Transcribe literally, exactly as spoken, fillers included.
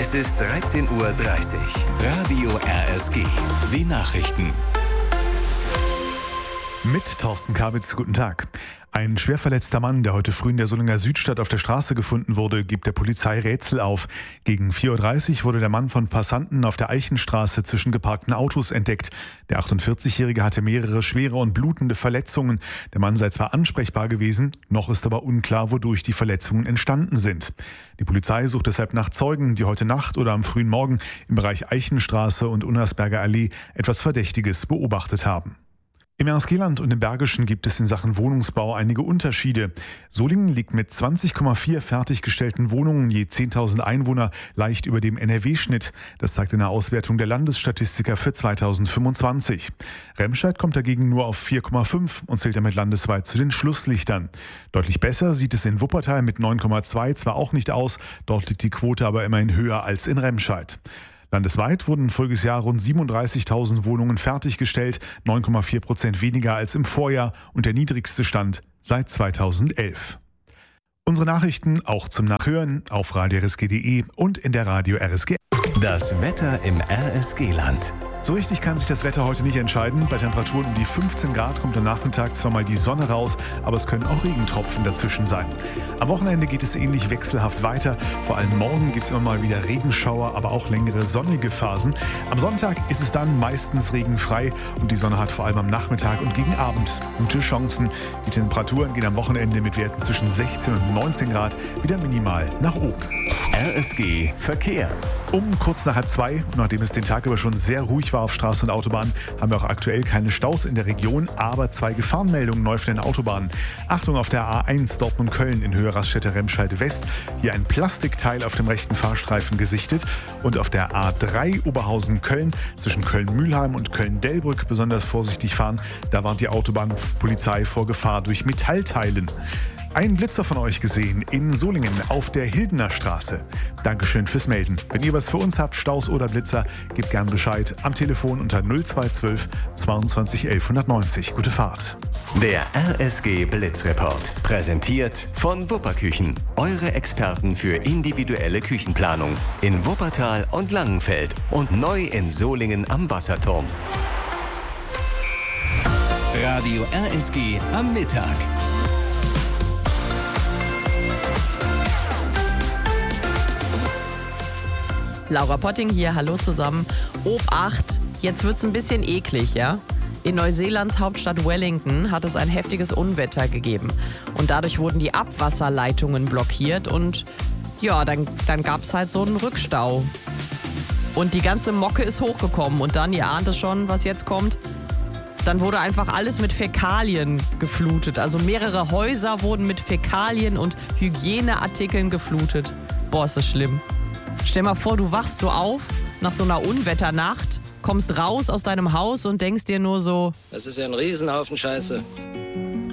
Es ist dreizehn Uhr dreißig. Radio R S G. Die Nachrichten. Mit Thorsten Kabitz, guten Tag. Ein schwer verletzter Mann, der heute früh in der Solinger Südstadt auf der Straße gefunden wurde, gibt der Polizei Rätsel auf. Gegen vier Uhr dreißig wurde der Mann von Passanten auf der Eichenstraße zwischen geparkten Autos entdeckt. Der achtundvierzigjährige hatte mehrere schwere und blutende Verletzungen. Der Mann sei zwar ansprechbar gewesen, noch ist aber unklar, wodurch die Verletzungen entstanden sind. Die Polizei sucht deshalb nach Zeugen, die heute Nacht oder am frühen Morgen im Bereich Eichenstraße und Unnersberger Allee etwas Verdächtiges beobachtet haben. Im R S G-Land und im Bergischen gibt es in Sachen Wohnungsbau einige Unterschiede. Solingen liegt mit zwanzig Komma vier fertiggestellten Wohnungen je zehntausend Einwohner leicht über dem N R W-Schnitt. Das zeigt eine Auswertung der Landesstatistiker für zweitausendfünfundzwanzig. Remscheid kommt dagegen nur auf vier Komma fünf und zählt damit landesweit zu den Schlusslichtern. Deutlich besser sieht es in Wuppertal mit neun Komma zwei zwar auch nicht aus, dort liegt die Quote aber immerhin höher als in Remscheid. Landesweit wurden voriges Jahr rund siebenunddreißigtausend Wohnungen fertiggestellt, neun Komma vier Prozent weniger als im Vorjahr und der niedrigste Stand seit zweitausendelf. Unsere Nachrichten auch zum Nachhören auf radio r s g punkt d e und in der Radio R S G. Das Wetter im R S G-Land. So richtig kann sich das Wetter heute nicht entscheiden. Bei Temperaturen um die fünfzehn Grad kommt am Nachmittag zwar mal die Sonne raus, aber es können auch Regentropfen dazwischen sein. Am Wochenende geht es ähnlich wechselhaft weiter. Vor allem morgen gibt es immer mal wieder Regenschauer, aber auch längere sonnige Phasen. Am Sonntag ist es dann meistens regenfrei und die Sonne hat vor allem am Nachmittag und gegen Abend gute Chancen. Die Temperaturen gehen am Wochenende mit Werten zwischen sechzehn und neunzehn Grad wieder minimal nach oben. R S G Verkehr. Um kurz nach halb zwei, nachdem es den Tag über schon sehr ruhig war auf Straße und Autobahn, haben wir auch aktuell keine Staus in der Region, aber zwei Gefahrenmeldungen neu für den Autobahnen. Achtung auf der A eins Dortmund-Köln in Höhe Raststätte-Remscheid West. Hier ein Plastikteil auf dem rechten Fahrstreifen gesichtet. Und auf der A drei Oberhausen-Köln zwischen Köln-Mühlheim und Köln-Delbrück besonders vorsichtig fahren. Da warnt die Autobahnpolizei vor Gefahr durch Metallteilen. Ein Blitzer von euch gesehen in Solingen auf der Hildener Straße. Dankeschön fürs Melden. Wenn ihr was für uns habt, Staus oder Blitzer, gebt gern Bescheid am Telefon unter null zwei eins zwei zweiundzwanzig elf neunzig. Gute Fahrt. Der R S G Blitzreport. Präsentiert von Wupperküchen. Eure Experten für individuelle Küchenplanung. In Wuppertal und Langenfeld. Und neu in Solingen am Wasserturm. Radio R S G am Mittag. Laura Potting hier, hallo zusammen. Obacht, jetzt wird's ein bisschen eklig, ja? In Neuseelands Hauptstadt Wellington hat es ein heftiges Unwetter gegeben. Und dadurch wurden die Abwasserleitungen blockiert und ja, dann, dann gab's halt so einen Rückstau. Und die ganze Mocke ist hochgekommen und dann, ihr ahnt es schon, was jetzt kommt, dann wurde einfach alles mit Fäkalien geflutet. Also mehrere Häuser wurden mit Fäkalien und Hygieneartikeln geflutet. Boah, ist das schlimm. Stell mal vor, du wachst so auf nach so einer Unwetternacht, kommst raus aus deinem Haus und denkst dir nur so: Das ist ja ein Riesenhaufen Scheiße.